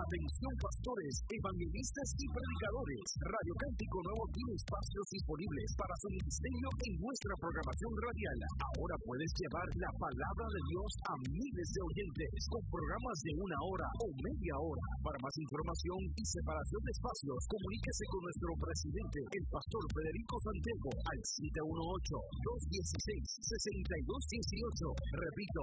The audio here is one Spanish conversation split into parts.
Atención pastores, evangelistas y predicadores. Radio Cántico Nuevo tiene espacios disponibles para su ministerio en nuestra programación radial. Ahora puedes llevar la palabra de Dios a miles de oyentes con programas de 1 hora o media hora. Para más información y separación de espacios, comuníquese con nuestro presidente, el pastor Federico Santiago, al 718-216-6218. Repito,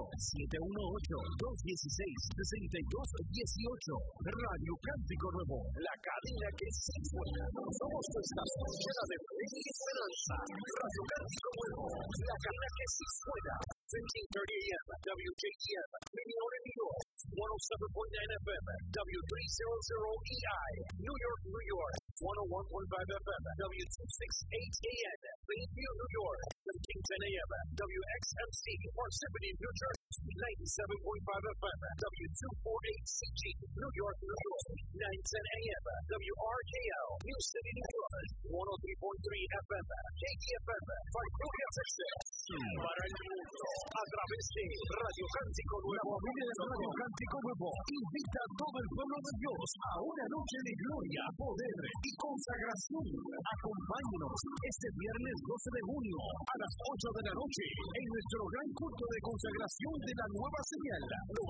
718-216-6218. Radio Cántico Nuevo, la cadena que sí suena. Somos tu estación llena de fe y esperanza. Radio Cántico Nuevo, la cadena que sí suena. 1530 AM, WJEM, Million in New York, 107.9 FM, W300EI, New York, New York, 101.5 FM, W268 AM, Plainview, New York, 1310 AM, WXMC, Parsippany, New Jersey, 97.5 FM, W248CG, New York, New York, 910 AM, WRKL, New City, New York, 103.3 FM, KEFM, Victoria, Texas. Para el mundo, a través de Radio Cántico Nuevo, la familia de Radio Cántico Nuevo invita a todo el pueblo de Dios a una noche de gloria, poder y consagración. Acompáñenos este viernes 12 de junio a las 8 de la noche en nuestro gran culto de consagración de la nueva señal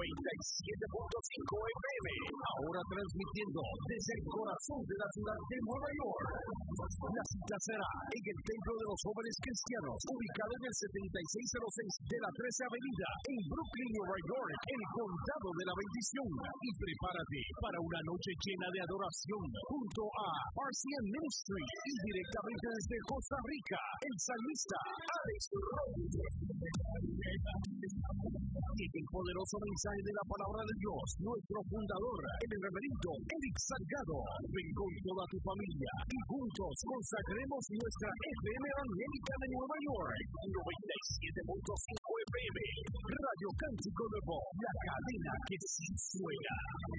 97.5 FM. Ahora transmitiendo desde el corazón de la ciudad de Nueva York. La cita será en el Templo de los Jóvenes Cristianos, ubicado en el 7606 de la 13 Avenida, en Brooklyn, Nueva York, el condado de la bendición. Y prepárate para una noche llena de adoración junto a RCM Ministry y directamente desde Costa Rica, el salmista Alex Rodríguez. Y el poderoso mensaje de la palabra de Dios, nuestro fundador, el reverendo Eric Salgado. Ven con toda tu familia y juntos consagremos nuestra FM evangélica de Nueva York, 97.5 FM, Radio Cántico Nuevo, la cadena que sí suena.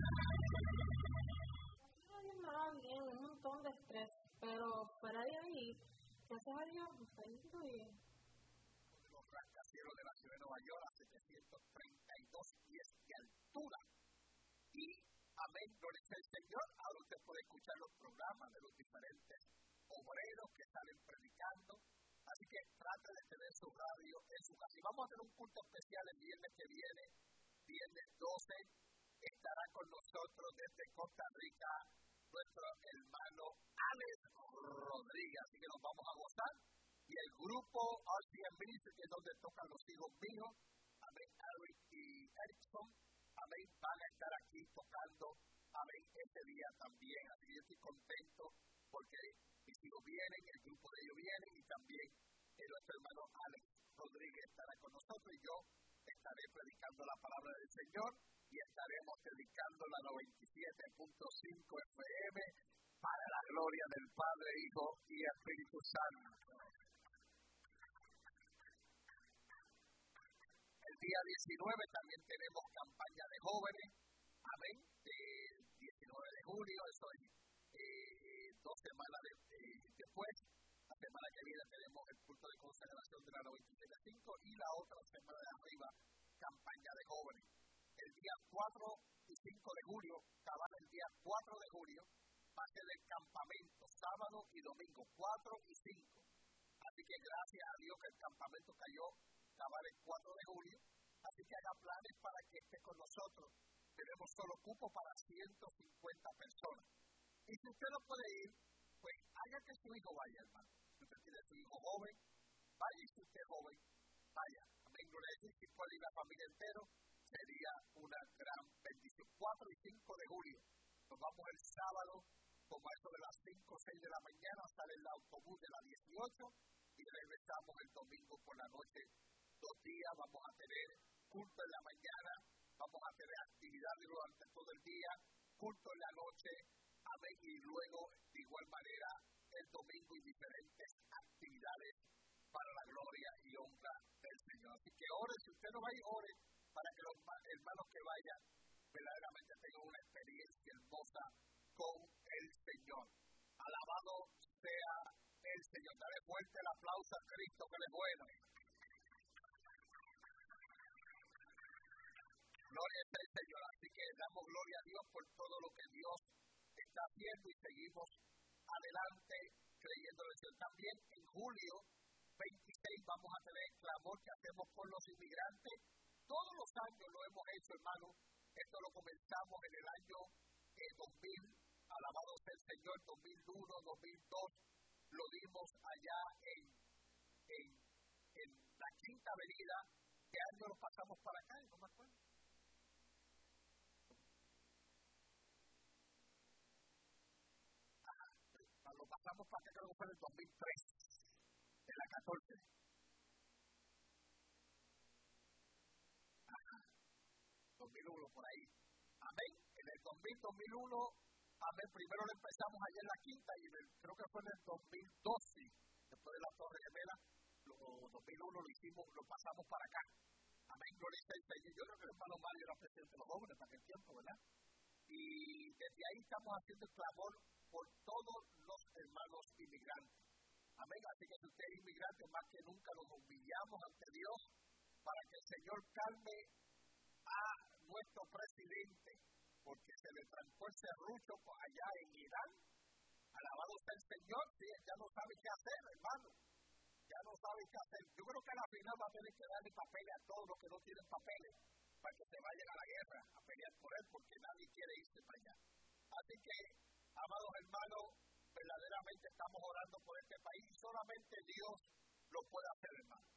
Me va bien, un montón de estrés, pero fuera de ahí, gracias a Dios, me está yendo bien. Los rascacielos de la ciudad de Nueva York a 732 pies de altura. Y amén, gloria al Señor. Ahora usted puede escuchar los programas de los diferentes obreros que salen predicando. Así que trate de tener su radio en su casa. Y vamos a hacer un culto especial el viernes que viene, viernes 12. Estará con nosotros desde Costa Rica nuestro hermano Alex Rodríguez. Así que nos vamos a gozar. Y el grupo RCM Ministry, que es donde tocan los hijos míos, amén, Eric y Erickson, amén, van a estar aquí tocando, amén, este día también. Así que yo estoy contento porque mis hijos vienen, el grupo de ellos vienen y también nuestro hermano Alex Rodríguez estará con nosotros y yo estaré predicando la palabra del Señor y estaremos predicando la 97.5 FM para la gloria del Padre, Hijo y Espíritu Santo. El día 19 también tenemos campaña de jóvenes, amén, el 19 de junio, eso es 2 semanas después. La semana que viene tenemos el culto de consagración de la 97.5 y la otra semana de arriba, campaña de jóvenes. El día 4 y 5 de julio, cabal el día 4 de julio, va a ser el campamento, sábado y domingo, 4 y 5. Así que gracias a Dios que el campamento cayó cabal el 4 de julio. Así que haga planes para que esté con nosotros. Tenemos solo cupo para 150 personas. Y si usted no puede ir, pues haga que su hijo vaya, hermano. Si usted tiene su hijo joven, vaya, y si usted es joven, vaya. Amén, gloria a Dios. Si puede ir la familia entero, sería una gran bendición. 4 y 5 de julio. Nos vamos el sábado, como a eso de las 5 o 6 de la mañana, sale el autobús de la 18 y regresamos el domingo por la noche. 2 días vamos a tener culto en la mañana, vamos a tener actividades durante todo el día, culto en la noche, amén, y luego de igual manera el domingo y diferentes actividades para la gloria y honra del Señor. Así que ore, si usted no va a ir, ore para que los hermanos que vayan verdaderamente tengan una experiencia hermosa con el Señor. Alabado sea el Señor. Dale fuerte el aplauso a Cristo, que Él es bueno. Gloria al Señor. Así que damos gloria a Dios por todo lo que Dios seguimos adelante creyendo en el Señor. También en julio 26 vamos a tener el clamor que hacemos por los inmigrantes. Todos los años lo hemos hecho, hermano. Esto lo comenzamos en el año 2000, alabado sea el Señor, 2001, 2002. Lo dimos allá en la Quinta Avenida. ¿Qué año lo pasamos para acá? No me acuerdo. Lo pasamos para acá, creo que fue en el 2003, en la 14. 2001 por ahí. Amén. En el 2001, amén. Primero lo empezamos allá en la Quinta y creo que fue en el 2012, después de la Torre Gemela, 2001 lo pasamos para acá. Amén. Gloria al Señor. Yo creo que el hermano Mario era presidente de los jóvenes para aquel tiempo, ¿verdad? Y desde ahí estamos haciendo el clamor por todos los hermanos inmigrantes. Amén. Así que si usted es inmigrante, más que nunca nos humillamos ante Dios para que el Señor calme a nuestro presidente, porque se le trancó el serrucho allá en Irán. Alabado sea el Señor. Sí, ya no sabe qué hacer, hermano. Ya no sabe qué hacer. Yo creo que a la final va a tener que darle papeles a todos los que no tienen papeles para que se vayan a la guerra a pelear por él, porque nadie quiere irse para allá. Así que, amados hermanos, verdaderamente estamos orando por este país y solamente Dios lo puede hacer, hermano.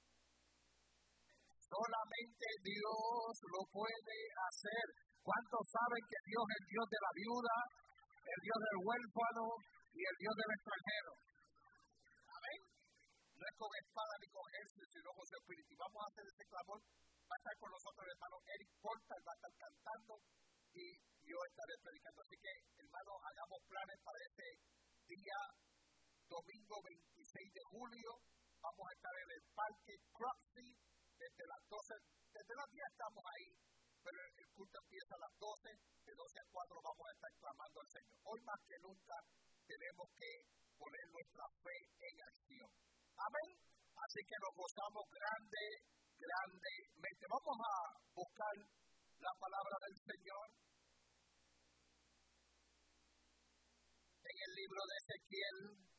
Solamente Dios lo puede hacer. ¿Cuántos saben que Dios es el Dios de la viuda, el Dios del huérfano y el Dios del extranjero? Amén. No es con espada ni con ejército, sino con su espíritu. Vamos a hacer este clamor. Va a estar con nosotros el hermano Eric Porta, va a estar cantando y yo estaré predicando. Así que, hermanos, hagamos planes para este día, domingo 26 de julio. Vamos a estar en el Parque Cropsey desde las 12, desde las 10 estamos ahí, pero el culto empieza a las 12, de 12 a 4 vamos a estar clamando al Señor. Hoy más que nunca tenemos que poner nuestra fe en acción. Amén. Así que nos gozamos grandemente. Vamos a buscar la palabra del Señor en el libro de Ezequiel.